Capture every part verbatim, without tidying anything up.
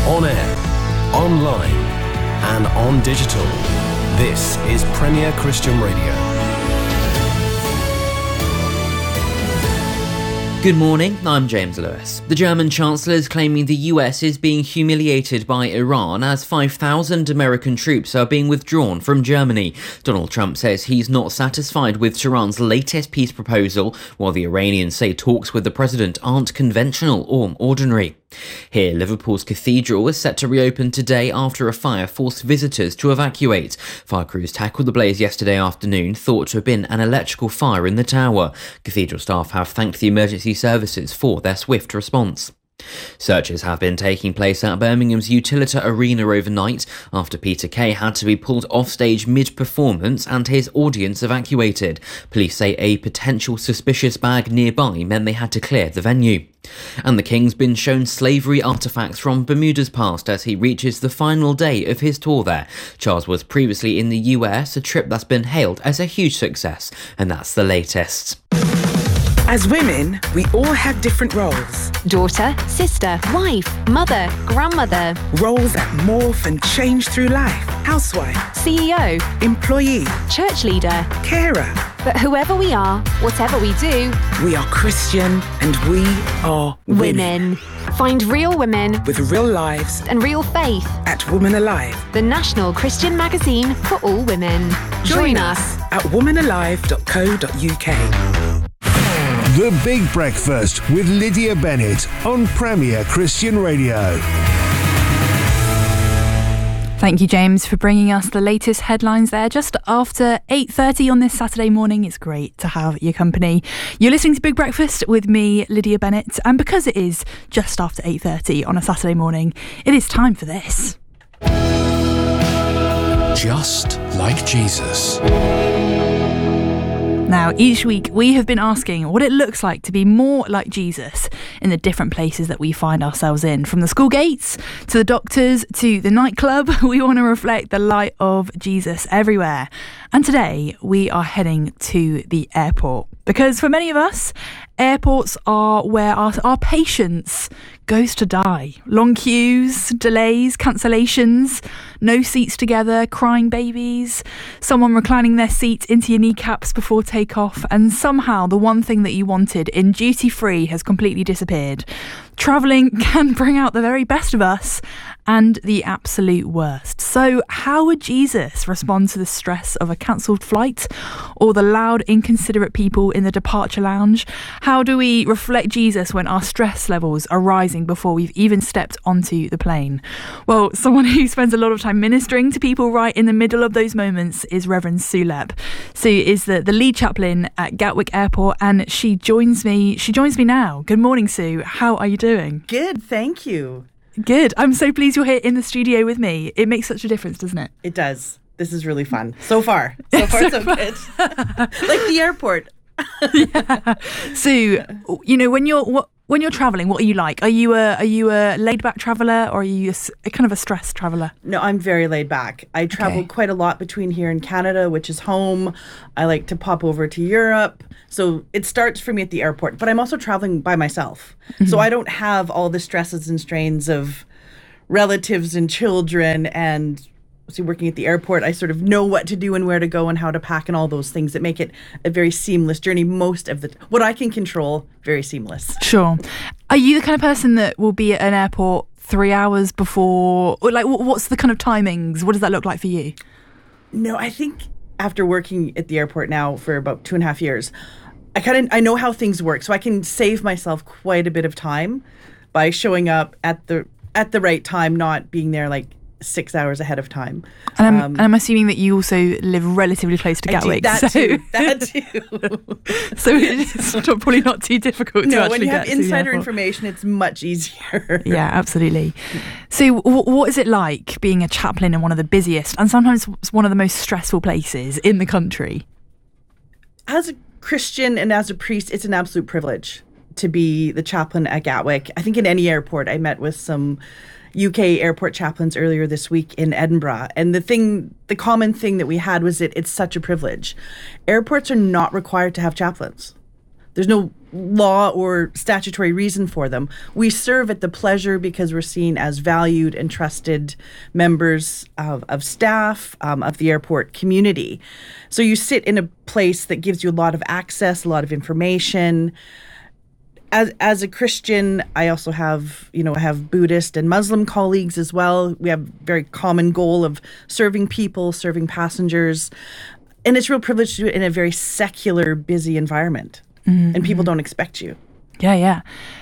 On air, online and on digital. This is Premier Christian Radio. Good morning, I'm James Lewis. The German Chancellor is claiming the U S is being humiliated by Iran as five thousand American troops are being withdrawn from Germany. Donald Trump says he's not satisfied with Tehran's latest peace proposal, while the Iranians say talks with the president aren't conventional or ordinary. Here, Liverpool's cathedral is set to reopen today after a fire forced visitors to evacuate. Fire crews tackled the blaze yesterday afternoon, thought to have been an electrical fire in the tower. Cathedral staff have thanked the emergency services for their swift response. Searches have been taking place at Birmingham's Utilita Arena overnight after Peter Kay had to be pulled off stage mid-performance and his audience evacuated. Police say a potential suspicious bag nearby meant they had to clear the venue. And the King's been shown slavery artefacts from Bermuda's past as he reaches the final day of his tour there. Charles was previously in the U S, a trip that's been hailed as a huge success, and that's the latest. As women, we all have different roles. Daughter, sister, wife, mother, grandmother. Roles that morph and change through life. Housewife, C E O, employee, church leader, carer. But whoever we are, whatever we do, we are Christian and we are women. women. Find real women with real lives and real faith at Woman Alive, the national Christian magazine for all women. Join, Join us at woman alive dot co dot uk. The Big Breakfast with Lydia Bennett on Premier Christian Radio. Thank you, James, for bringing us the latest headlines there just after eight thirty on this Saturday morning. It's great to have your company. You're listening to Big Breakfast with me, Lydia Bennett, and because it is just after eight thirty on a Saturday morning, it is time for this. Just like Jesus. Now, each week we have been asking what it looks like to be more like Jesus in the different places that we find ourselves in. From the school gates to the doctors to the nightclub, we want to reflect the light of Jesus everywhere. And today we are heading to the airport because for many of us, airports are where our, our patience goes to die. Long queues, delays, cancellations, no seats together, crying babies, someone reclining their seat into your kneecaps before takeoff, and somehow the one thing that you wanted in duty free has completely disappeared. Travelling can bring out the very best of us and the absolute worst. So how would Jesus respond to the stress of a cancelled flight or the loud, inconsiderate people in the departure lounge? How do we reflect Jesus when our stress levels are rising before we've even stepped onto the plane? Well, someone who spends a lot of time ministering to people right in the middle of those moments is Reverend Sue Lepp. Sue is the, the lead chaplain at Gatwick Airport, and she joins me. She joins me now. Good morning, Sue. How are you doing? Good, thank you. Good. I'm so pleased you're here in the studio with me. It makes such a difference, doesn't it? It does. This is really fun. So far. So far, so, so far. Good. Like the airport. Yeah. Sue, you know, when you're what, when you're traveling, what are you like? Are you a are you a laid back traveler, or are you a, a kind of a stressed traveler? No, I'm very laid back. I travel okay. quite a lot between here and Canada, which is home. I like to pop over to Europe. So it starts for me at the airport, but I'm also traveling by myself. Mm-hmm. So I don't have all the stresses and strains of relatives and children. And so working at the airport, I sort of know what to do and where to go and how to pack and all those things that make it a very seamless journey. Most of the, what I can control, very seamless. Sure. Are you the kind of person that will be at an airport three hours before, or like what's the kind of timings? What does that look like for you? No, I think after working at the airport now for about two and a half years, I kind of I know how things work, so I can save myself quite a bit of time by showing up at the at the right time, not being there like six hours ahead of time. And I'm, um, and I'm assuming that you also live relatively close to Gatwick. I do, that so. too. That too. So it's probably not too difficult no, to actually when you get have insider to information, it's much easier. Yeah, absolutely. So w- what is it like being a chaplain in one of the busiest and sometimes one of the most stressful places in the country? As a Christian and as a priest, it's an absolute privilege to be the chaplain at Gatwick. I think in any airport, I met with some U K airport chaplains earlier this week in Edinburgh. And the thing, the common thing that we had was that it's such a privilege. Airports are not required to have chaplains. There's no law or statutory reason for them. We serve at the pleasure because we're seen as valued and trusted members of, of staff, um, of the airport community. So you sit in a place that gives you a lot of access, a lot of information. As as a Christian, I also have, you know, I have Buddhist and Muslim colleagues as well. We have a very common goal of serving people, serving passengers. And it's a real privilege to do it in a very secular, busy environment. Mm-hmm. And people don't expect you. Yeah, yeah.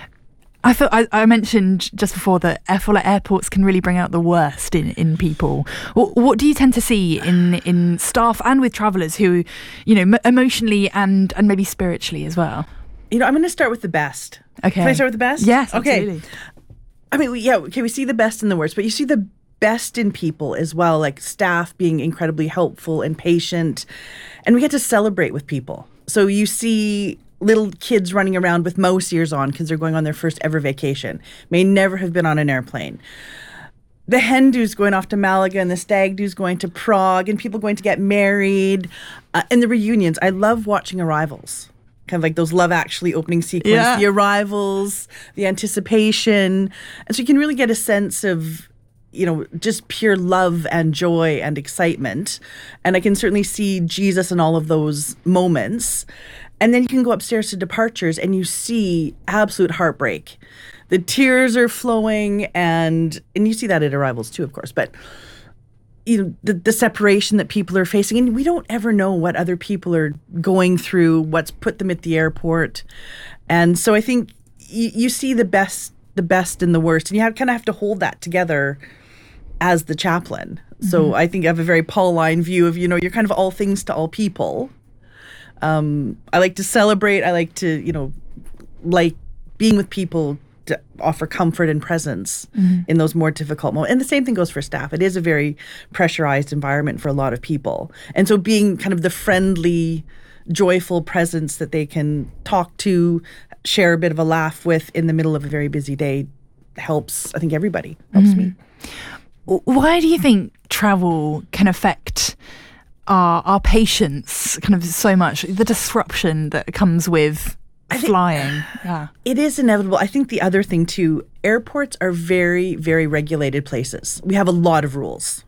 I thought I, I mentioned just before that airport airports can really bring out the worst in, in people. What, what do you tend to see in in staff and with travellers who, you know, m- emotionally and, and maybe spiritually as well? You know, I'm going to start with the best. Okay. Can I start with the best? Yes, okay. absolutely. I mean, yeah, okay, we see the best and the worst, but you see the best in people as well, like staff being incredibly helpful and patient. And we get to celebrate with people. So you see little kids running around with mouse ears on because they're going on their first ever vacation, may never have been on an airplane. The hen do's going off to Malaga and the stag do's going to Prague and people going to get married. Uh, and the reunions. I love watching arrivals. Kind of like those Love Actually opening sequence, yeah. The arrivals, the anticipation. And so you can really get a sense of, you know, just pure love and joy and excitement. And I can certainly see Jesus in all of those moments. And then you can go upstairs to departures and you see absolute heartbreak. The tears are flowing and and you see that at arrivals too, of course. But you know, the, the separation that people are facing. And we don't ever know what other people are going through, what's put them at the airport. And so I think you, you see the best, the best and the worst. And you have, kind of have to hold that together as the chaplain. Mm-hmm. So I think I have a very Pauline view of, you know, you're kind of all things to all people. Um, I like to celebrate. I like to, you know, like being with people to offer comfort and presence mm-hmm. in those more difficult moments. And the same thing goes for staff. It is a very pressurized environment for a lot of people. And so being kind of the friendly, joyful presence that they can talk to, share a bit of a laugh with in the middle of a very busy day helps, I think, everybody. Helps mm-hmm. me. Why do you think travel can affect our, our patience kind of so much? The disruption that comes with flying. Yeah. It is inevitable. I think the other thing too, airports are very, very regulated places. We have a lot of rules.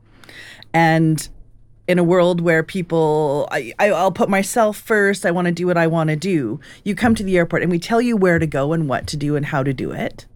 And in a world where people, I, I, I'll put myself first, I want to do what I want to do. You come to the airport and we tell you where to go and what to do and how to do it.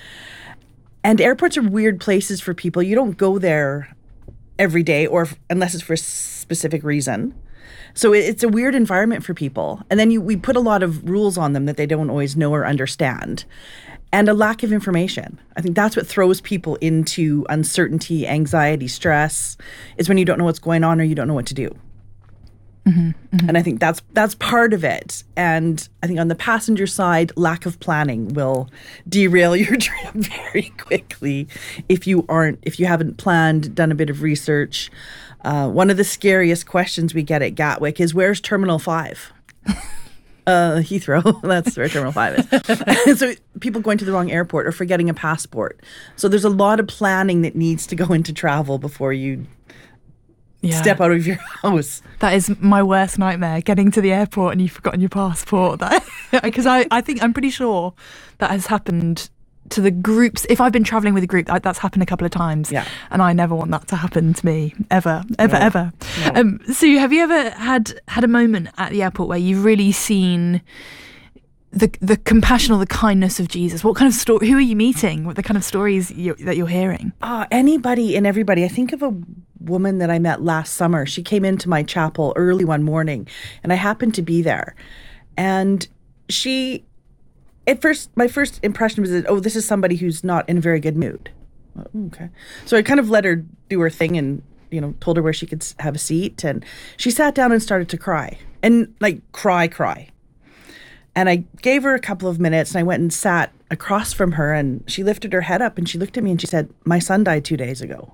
And airports are weird places for people. You don't go there every day or f- unless it's for a specific reason. So it's a weird environment for people. And then you, we put a lot of rules on them that they don't always know or understand. And a lack of information. I think that's what throws people into uncertainty, anxiety, stress, is when you don't know what's going on or you don't know what to do. Mm-hmm, mm-hmm. And I think that's that's part of it. And I think on the passenger side, lack of planning will derail your trip very quickly if you aren't, if you haven't planned, done a bit of research. Uh, one of the scariest questions we get at Gatwick is, where's Terminal five? uh, Heathrow, that's where Terminal five is. So people going to the wrong airport or forgetting a passport. So there's a lot of planning that needs to go into travel before you yeah. step out of your house. That is my worst nightmare, getting to the airport and you've forgotten your passport. Because I, I think, I'm pretty sure that has happened to the groups. If I've been travelling with a group, that's happened a couple of times. Yeah. And I never want that to happen to me, ever, ever, no. ever. No. Um, so have you ever had had a moment at the airport where you've really seen the the compassion or the kindness of Jesus? What kind of story, who are you meeting? What the kind of stories you, that you're hearing? Uh, anybody and everybody. I think of a woman that I met last summer. She came into my chapel early one morning and I happened to be there. And she... At first, my first impression was that, oh, this is somebody who's not in a very good mood. Oh, okay. So I kind of let her do her thing and, you know, told her where she could have a seat. And she sat down and started to cry. And, like, cry, cry. And I gave her a couple of minutes and I went and sat across from her and she lifted her head up and she looked at me and she said, my son died two days ago.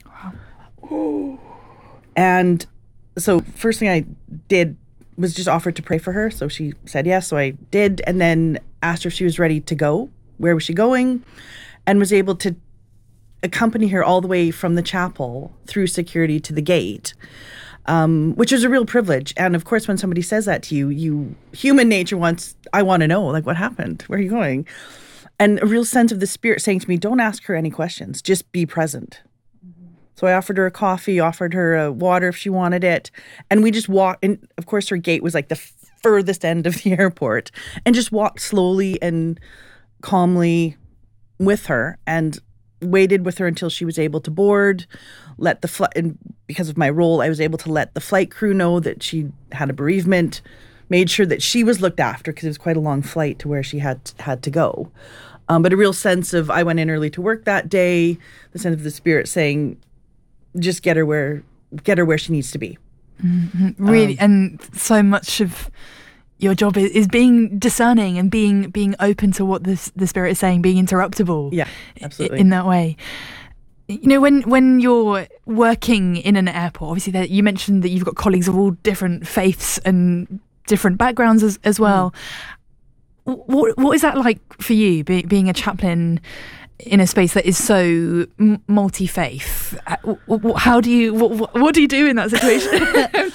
Wow. And so first thing I did was just offered to pray for her. So she said yes. So I did. And then asked her if she was ready to go. Where was she going? And was able to accompany her all the way from the chapel through security to the gate. um, which is a real privilege. And of course, when somebody says that to you, you human nature wants, I want to know, like, what happened? Where are you going? And a real sense of the Spirit saying to me, don't ask her any questions, just be present. Mm-hmm. So I offered her a coffee, offered her a water if she wanted it. And we just walked, and of course her gate was like the furthest end of the airport, and just walked slowly and calmly with her and waited with her until she was able to board. Let the flight, and because of my role, I was able to let the flight crew know that she had a bereavement, made sure that she was looked after because it was quite a long flight to where she had had to go. Um, but a real sense of, I went in early to work that day, the sense of the Spirit saying, just get her where, get her where she needs to be. Mm-hmm. Really, um, and so much of your job is, is being discerning and being being open to what the the Spirit is saying, being interruptible. Yeah, absolutely. In that way. You know, when when you're working in an airport, obviously there, you mentioned that you've got colleagues of all different faiths and different backgrounds as, as well. Mm. What what is that like for you, be, being a chaplain in a space that is so m- multi-faith? How do you what, what do you do in that situation?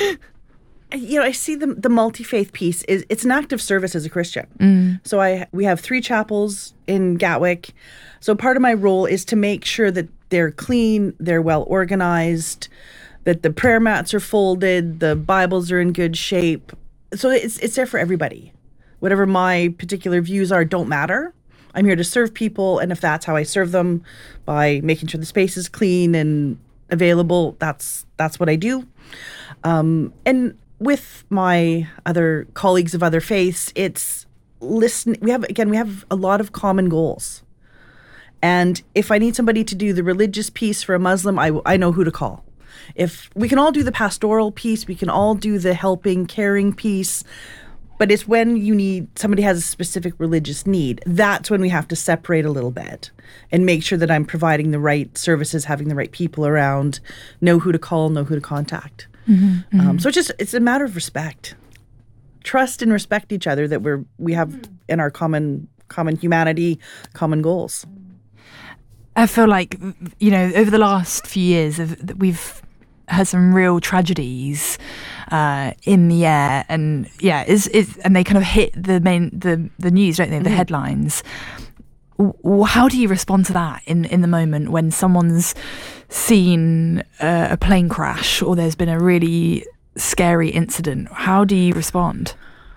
You know, I see the the multi-faith piece is it's an act of service as a Christian. Mm. So I we have three chapels in Gatwick. So part of my role is to make sure that they're clean, they're well organized, that the prayer mats are folded, the Bibles are in good shape. So it's it's there for everybody. Whatever my particular views are don't matter. I'm here to serve people, and if that's how I serve them, by making sure the space is clean and available, that's that's what I do. Um, and with my other colleagues of other faiths, it's listen. We have again, we have a lot of common goals. And if I need somebody to do the religious piece for a Muslim, I, I know who to call. If we can all do the pastoral piece, we can all do the helping, caring piece. But it's when you need, somebody has a specific religious need, that's when we have to separate a little bit and make sure that I'm providing the right services, having the right people around, know who to call, know who to contact. Mm-hmm, mm-hmm. Um, so it's just, it's a matter of respect. Trust and respect each other that we're, we have in our common, common humanity, common goals. I feel like, you know, over the last few years, we've had some real tragedies uh, in the air, and yeah, is is and they kind of hit the main the the news, don't they? The mm-hmm. headlines. How do you respond to that in in the moment when someone's seen a, a plane crash or there's been a really scary incident? How do you respond?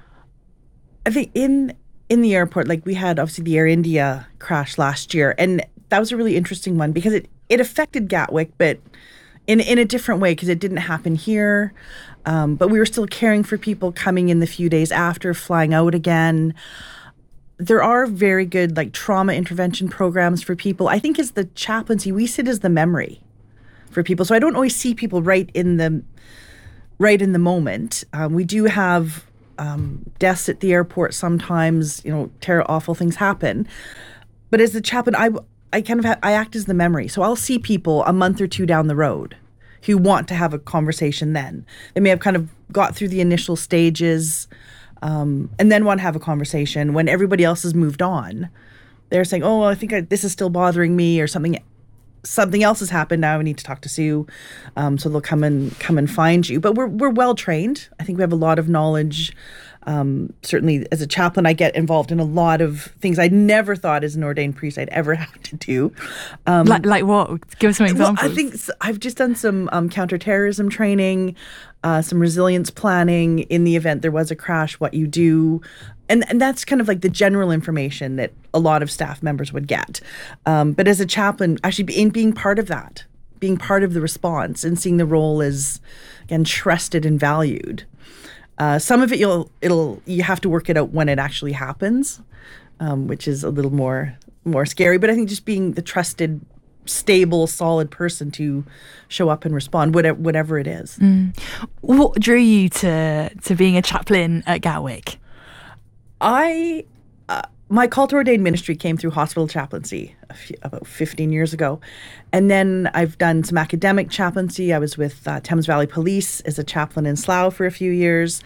I think in in the airport, like we had obviously the Air India crash last year, and that was a really interesting one because it, it affected Gatwick, but in in a different way because it didn't happen here. Um, but we were still caring for people coming in the few days after, flying out again. There are very good like trauma intervention programs for people. I think as the chaplaincy, we sit as the memory for people. So I don't always see people right in the right in the moment. Um, we do have um, deaths at the airport sometimes. You know, terrible, awful things happen. But as the chaplain, I I kind of ha- I act as the memory. So I'll see people a month or two down the road who want to have a conversation then. They may have kind of got through the initial stages um, and then want to have a conversation when everybody else has moved on. They're saying, oh, I think I, this is still bothering me, or something something else has happened. Now I need to talk to Sue. Um, so they'll come and come and find you. But we're we're well trained. I think we have a lot of knowledge. Um, certainly as a chaplain, I get involved in a lot of things I never thought as an ordained priest I'd ever have to do. Um, like, like what? Give us some examples. Well, I think I've just done some um, counterterrorism training, uh, some resilience planning in the event there was a crash, what you do. And, and that's kind of like the general information that a lot of staff members would get. Um, but as a chaplain, actually being, being part of that, being part of the response and seeing the role as, again, trusted and valued. Uh, some of it you'll it'll you have to work it out when it actually happens, um, which is a little more more scary. But I think just being the trusted, stable, solid person to show up and respond, whatever whatever it is. Mm. What drew you to to being a chaplain at Gatwick? I uh, my call to ordained ministry came through hospital chaplaincy a few, about fifteen years ago. And then I've done some academic chaplaincy. I was with uh, Thames Valley Police as a chaplain in Slough for a few years,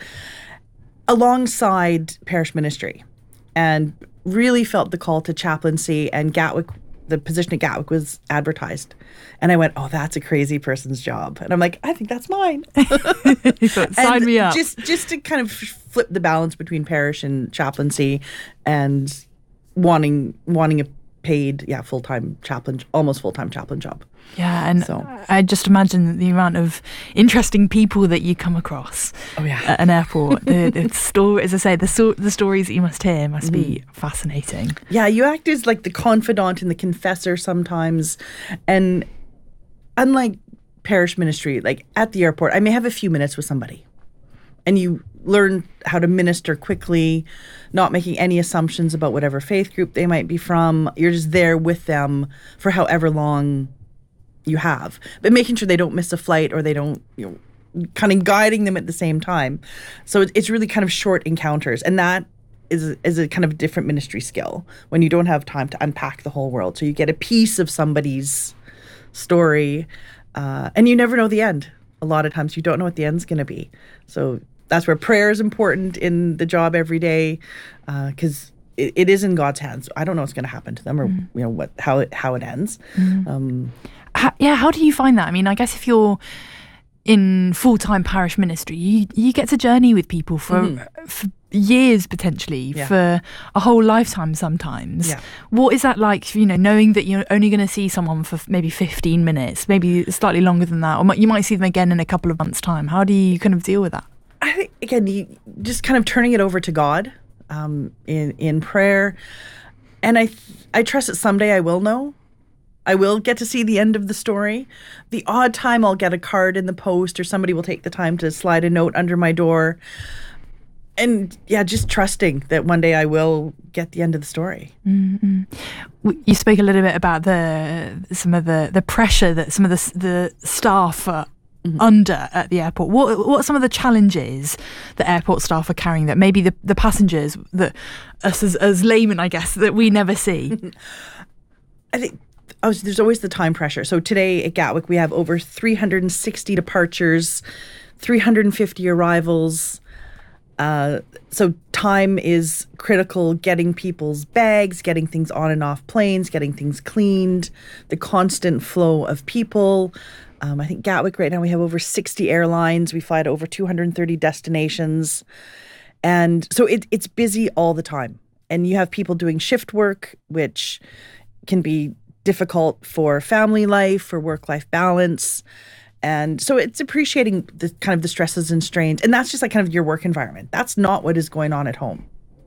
alongside parish ministry, and really felt the call to chaplaincy. And Gatwick the position at Gatwick was advertised. And I went, oh, that's a crazy person's job. And I'm like, I think that's mine. You thought, sign me up. Just, just to kind of flip the balance between parish and chaplaincy and wanting wanting a paid, yeah, full-time chaplain, almost full-time chaplain job. Yeah, and so. I just imagine the amount of interesting people that you come across oh, yeah. at an airport. the, the story, as I say, the so, the stories that you must hear must mm. be fascinating. Yeah, you act as like the confidant and the confessor sometimes. And unlike parish ministry, like at the airport, I may have a few minutes with somebody. And you learn how to minister quickly, not making any assumptions about whatever faith group they might be from. You're just there with them for however long you have, but making sure they don't miss a flight or they don't, you know, kind of guiding them at the same time. So it's really kind of short encounters, and that is is a kind of different ministry skill when you don't have time to unpack the whole world. So you get a piece of somebody's story, uh, and you never know the end. A lot of times you don't know what the end's going to be. So that's where prayer is important in the job every day, because uh, it, it is in God's hands. I don't know what's going to happen to them, or mm. you know what how it how it ends. Mm. Um, How, yeah, how do you find that? I mean, I guess if you're in full-time parish ministry, you, you get to journey with people for, mm-hmm. for years potentially, yeah. for a whole lifetime sometimes. Yeah. What is that like, you know, knowing that you're only going to see someone for maybe fifteen minutes, maybe slightly longer than that, or you might see them again in a couple of months' time? How do you kind of deal with that? I think, again, you just kind of turning it over to God um, in, in prayer. And I, I trust that someday I will know. I will get to see the end of the story. The odd time I'll get a card in the post, or somebody will take the time to slide a note under my door. And yeah, just trusting that one day I will get the end of the story. Mm-hmm. You spoke a little bit about the some of the, the pressure that some of the the staff are mm-hmm. under at the airport. What what are some of the challenges that airport staff are carrying that maybe the, the passengers, that us as, as laymen, I guess, that we never see? I think I was, there's always the time pressure. So today at Gatwick, we have over three hundred sixty departures, three hundred fifty arrivals. Uh, so time is critical, getting people's bags, getting things on and off planes, getting things cleaned, the constant flow of people. Um, I think Gatwick right now, we have over sixty airlines. We fly to over two hundred thirty destinations. And so it, it's busy all the time. And you have people doing shift work, which can be difficult for family life, for work-life balance. And so it's appreciating the kind of the stresses and strains. And that's just like kind of your work environment. That's not what is going on at home.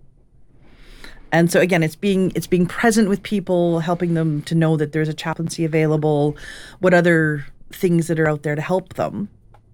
And so again, it's being it's being present with people, helping them to know that there's a chaplaincy available, what other things that are out there to help them.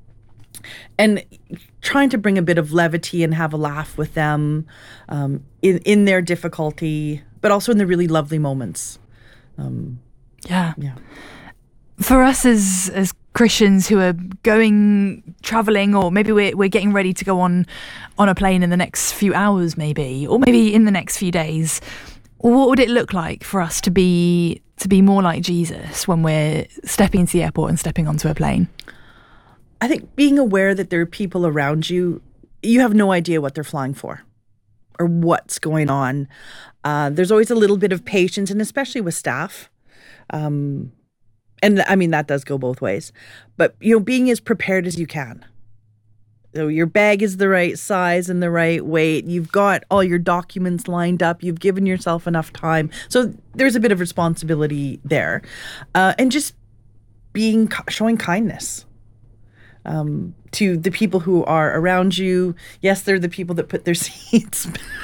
And trying to bring a bit of levity and have a laugh with them um, in, in their difficulty, but also in the really lovely moments. Um, yeah. Yeah. For us as as Christians who are going traveling, or maybe we're we're getting ready to go on on a plane in the next few hours, maybe, or maybe in the next few days, what would it look like for us to be to be more like Jesus when we're stepping into the airport and stepping onto a plane? I think being aware that there are people around you, you have no idea what they're flying for or what's going on. Uh, there's always a little bit of patience, and especially with staff. Um, and I mean, that does go both ways. But, you know, being as prepared as you can. So your bag is the right size and the right weight. You've got all your documents lined up. You've given yourself enough time. So there's a bit of responsibility there. Uh, and just being, showing kindness. Um, to the people who are around you. Yes, they're the people that put their seats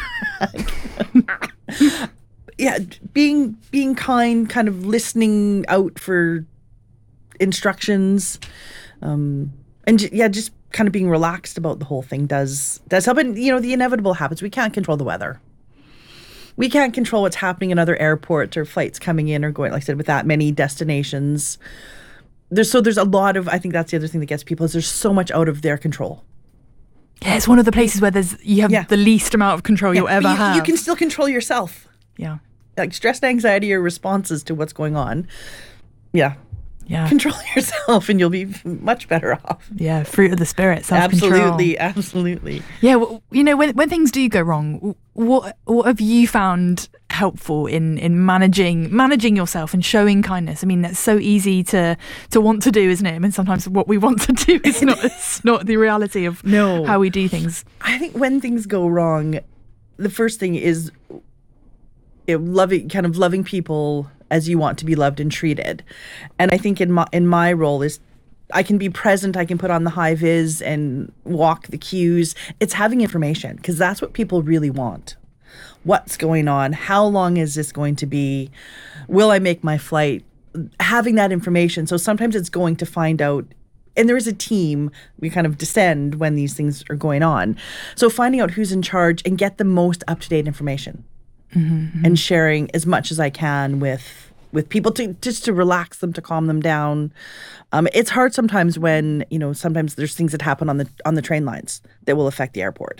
back. Yeah, being being kind, kind of listening out for instructions, um, and j- yeah, just kind of being relaxed about the whole thing does does help. And you know, the inevitable happens. We can't control the weather. We can't control what's happening in other airports or flights coming in or going. Like I said, with that many destinations. There's so there's a lot of, I think that's the other thing that gets people, is there's so much out of their control. Yeah, it's one of the places where there's you have yeah. the least amount of control yeah, you'll ever you, have. You can still control yourself. Yeah. Like stress and anxiety are responses to what's going on. Yeah. Yeah. Control yourself and you'll be much better off. Yeah, fruit of the spirit, self-control. Absolutely, absolutely. Yeah, well, you know, when when things do go wrong, what what have you found helpful in in managing managing yourself and showing kindness? I mean, that's so easy to to want to do, isn't it? I mean, sometimes what we want to do is not it's not the reality of no. how we do things. I think when things go wrong, the first thing is you know, loving, kind of loving people as you want to be loved and treated. And I think in my in my role is I can be present, I can put on the high vis and walk the cues. It's having information, because that's what people really want. What's going on? How long is this going to be? Will I make my flight? Having that information. So sometimes it's going to find out, and there is a team, we kind of descend when these things are going on. So finding out who's in charge and get the most up-to-date information. Mm-hmm. And sharing as much as I can with with people to just to relax them, to calm them down. Um, it's hard sometimes when, you know, sometimes there's things that happen on the on the train lines that will affect the airport.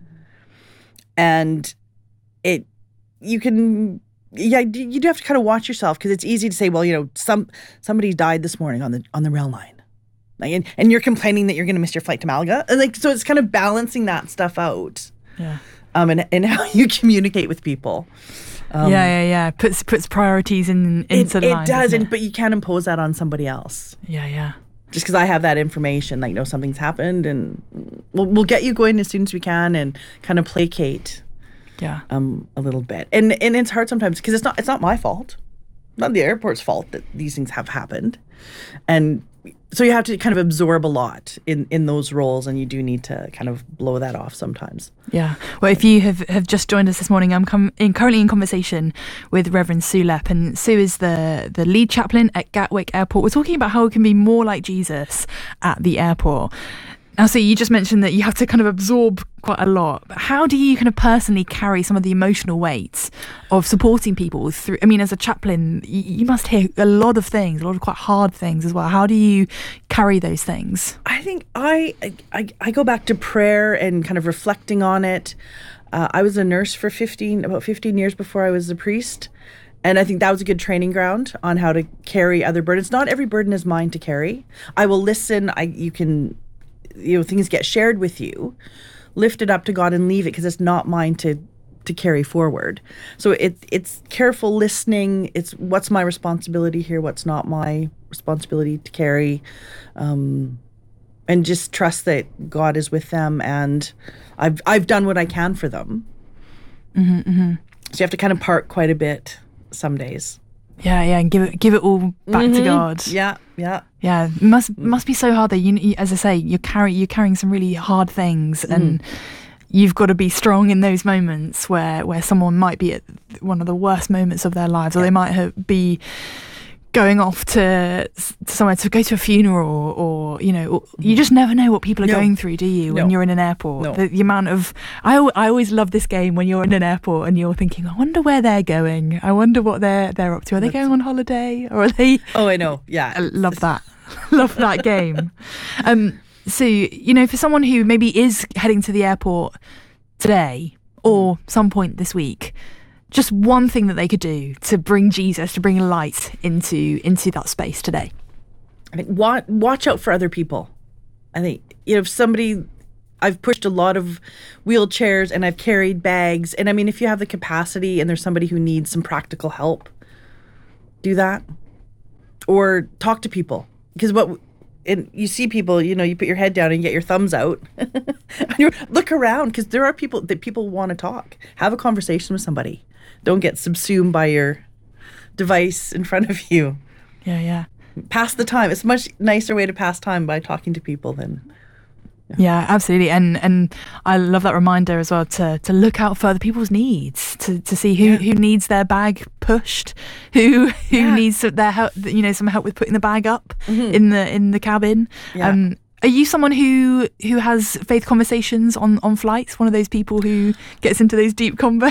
And it you can yeah, you do have to kind of watch yourself, because it's easy to say, well, you know, some somebody died this morning on the on the rail line. Like, and, and you're complaining that you're going to miss your flight to Malaga. And like, so it's kind of balancing that stuff out. Yeah. Um, and, and how you communicate with people. Um, yeah, yeah, yeah. Puts puts priorities in into it, the it line. does, It? and, but you can't impose that on somebody else. Yeah, yeah. Just because I have that information, like, no, something's happened, and we'll we'll get you going as soon as we can, and kind of placate. Yeah. Um, a little bit, and and it's hard sometimes because it's not it's not my fault, not the airport's fault that these things have happened, and. So you have to kind of absorb a lot in, in those roles, and you do need to kind of blow that off sometimes. Yeah. Well, if you have, have just joined us this morning, I'm com- in, currently in conversation with Reverend Sue Lepp, and Sue is the, the lead chaplain at Gatwick Airport. We're talking about how we can be more like Jesus at the airport. Now, so you just mentioned that you have to kind of absorb quite a lot. But how do you kind of personally carry some of the emotional weight of supporting people through? I mean, as a chaplain, you, you must hear a lot of things, a lot of quite hard things as well. How do you carry those things? I think I I, I go back to prayer and kind of reflecting on it. Uh, I was a nurse for fifteen, about fifteen years before I was a priest. And I think that was a good training ground on how to carry other burdens. Not every burden is mine to carry. I will listen. I you can... you know, things get shared with you, lift it up to God and leave it, because it's not mine to to carry forward. So it, it's careful listening. It's what's my responsibility here, what's not my responsibility to carry, um, and just trust that God is with them, and I've I've done what I can for them. Mm-hmm, mm-hmm. So you have to kind of part quite a bit some days. Yeah, yeah, and give it give it all back mm-hmm. to God. Yeah, yeah, yeah. Must must be so hard though. You, you as I say, you're carry you're carrying some really hard things, mm. and you've got to be strong in those moments where where someone might be at one of the worst moments of their lives, or yeah. they might have, be going off to, to somewhere to go to a funeral, or, or you know, or, you just never know what people are no. going through, do you? When no. you're in an airport, no. the, the amount of I, I always love this game when you're in an airport and you're thinking, I wonder where they're going. I wonder what they're they're up to. Are they going on holiday, or are they? Oh, I know. Yeah, I love that. Love that game. Um, so you know, for someone who maybe is heading to the airport today or some point this week, just one thing that they could do to bring Jesus, to bring light into into that space today. I think watch, watch out for other people. I think, you know, if somebody, I've pushed a lot of wheelchairs and I've carried bags. And I mean, if you have the capacity and there's somebody who needs some practical help, do that. Or talk to people. Because what, and you see people, you know, you put your head down and you get your thumbs out. And you look around, because there are people that people want to talk. Have a conversation with somebody. Don't get subsumed by your device in front of you. Yeah, yeah. Pass the time. It's a much nicer way to pass time by talking to people than... Yeah, yeah absolutely. And and I love that reminder as well to to look out for other people's needs, to, to see who, yeah. who needs their bag pushed, who who yeah. needs their help, you know, some help with putting the bag up mm-hmm. in the in the cabin. Yeah. Um, are you someone who who has faith conversations on, on flights? One of those people who gets into those deep combos?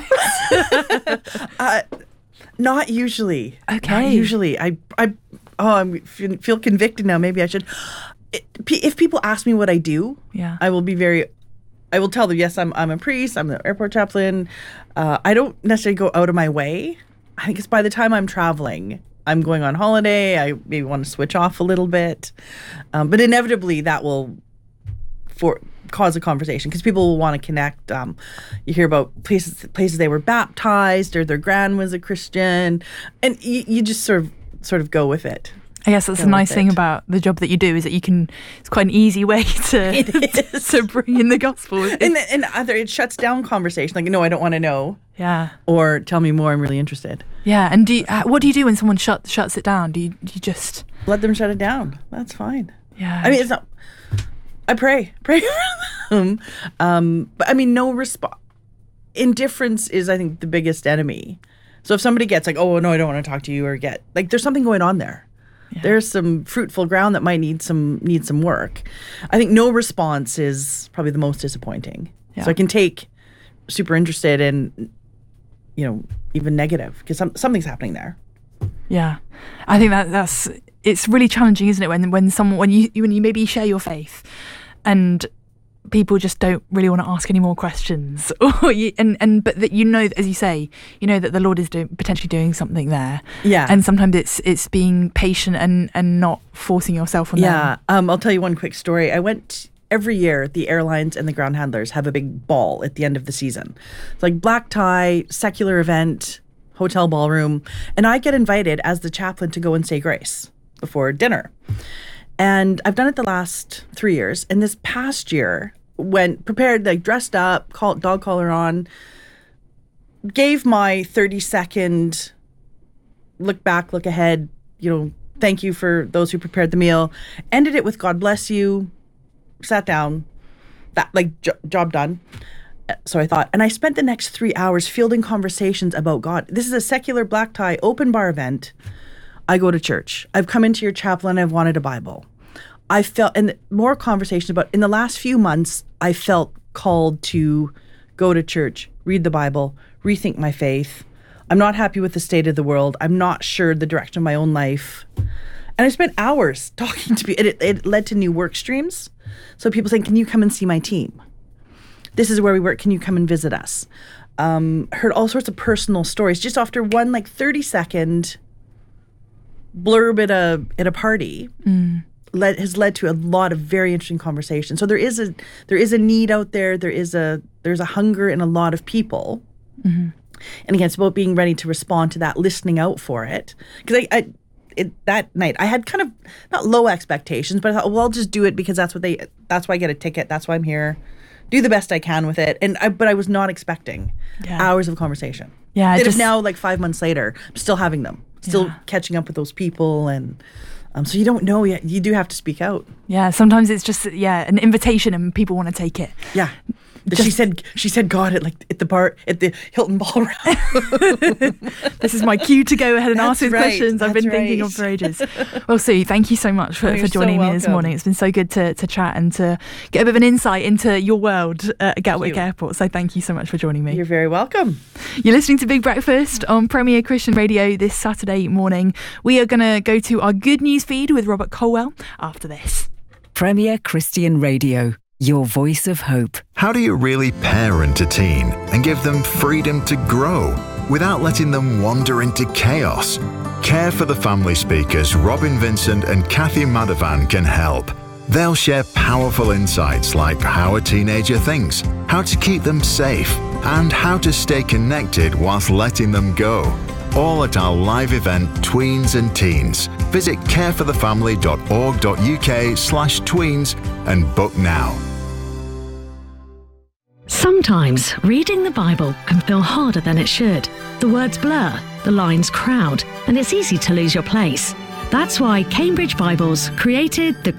uh, not usually. Okay. Not usually. I I oh I feel convicted now. Maybe I should. It, if people ask me what I do, yeah, I will be very. I will tell them, yes, I'm I'm a priest. I'm the airport chaplain. Uh, I don't necessarily go out of my way. I think it's by the time I'm traveling, I'm going on holiday. I maybe want to switch off a little bit. Um, but inevitably that will for cause a conversation because people will want to connect. Um, you hear about places places they were baptized or their gran was a Christian, and you, you just sort of sort of go with it. I guess that's go the nice with thing it. about the job that you do is that you can. It's quite an easy way to to bring in the gospel. And and either it shuts down conversation, like no, I don't want to know, Yeah. or tell me more. I'm really interested. Yeah. And do you, uh, what do you do when someone shut, shuts it down? Do you, do you just Let them shut it down. That's fine. Yeah. I mean, it's not. I pray, pray for them. Um, but I mean, no response. Indifference is, I think, the biggest enemy. So if somebody gets like, oh no, I don't want to talk to you, or get like, there's something going on there. Yeah. There's some fruitful ground that might need some need some work. I think no response is probably the most disappointing. Yeah. So I can take super interested in, you know, even negative because some, something's happening there. Yeah, I think that that's it's really challenging, isn't it? When when someone when you when you maybe share your faith, and people just don't really want to ask any more questions, or you, and and but that you know, as you say, you know that the Lord is doing potentially doing something there. Yeah, and sometimes it's it's being patient and and not forcing yourself on them. Yeah, um, I'll tell you one quick story. I went. Every year, the airlines and the ground handlers have a big ball at the end of the season. It's like black tie, secular event, hotel ballroom. And I get invited as the chaplain to go and say grace before dinner. And I've done it the last three years. And this past year, went prepared, like dressed up, call, dog collar on, gave my thirty second look back, look ahead, you know, thank you for those who prepared the meal. Ended it with God bless you. Sat down, that like jo- job done. So I thought, and I spent the next three hours fielding conversations about God. This is a secular black tie open bar event. I go to church. I've come into your chapel and I've wanted a Bible. I felt, and more conversations about, in the last few months, I felt called to go to church, read the Bible, rethink my faith. I'm not happy with the state of the world. I'm not sure the direction of my own life. And I spent hours talking to people. It, it led to new work streams. So people saying, can you come and see my team? This is where we work. Can you come and visit us? Um, heard all sorts of personal stories just after one like thirty second blurb at a at a party. Mm. Led, has led to a lot of very interesting conversations. So there is a there is a need out there. There is a there's a hunger in a lot of people. Mm-hmm. And again, it's about being ready to respond to that, listening out for it. Because I. I It, that night I had kind of not low expectations, but I thought, well, I'll just do it because that's what they that's why I get a ticket, that's why I'm here, do the best I can with it. And I, but I was not expecting yeah. hours of conversation. Yeah, that just, is now like five months later, I'm still having them, still yeah. catching up with those people, and um, so you don't know yet. You do have to speak out. Yeah, sometimes it's just yeah an invitation and people want to take it. Yeah. Just, she said she said God at like at the bar at the Hilton Ballroom. This is my cue to go ahead and That's ask these right. questions I've That's been thinking right. of for ages. Well, Sue, thank you so much for, oh, for joining so me this morning. It's been so good to, to chat and to get a bit of an insight into your world at Gatwick Airport. So thank you so much for joining me. You're very welcome. You're listening to Big Breakfast on Premier Christian Radio this Saturday morning. We are going to go to our good news feed with Robert Colwell after this. Premier Christian Radio. Your voice of hope. How do you really parent a teen and give them freedom to grow without letting them wander into chaos? Care for the Family speakers Robin Vincent and Kathy Madhavan can help. They'll share powerful insights like how a teenager thinks, how to keep them safe, and how to stay connected whilst letting them go. All at our live event, Tweens and Teens. Visit careforthefamily.org.uk slash tweens and book now. Sometimes reading the Bible can feel harder than it should. The words blur, the lines crowd, and it's easy to lose your place. That's why Cambridge Bibles created the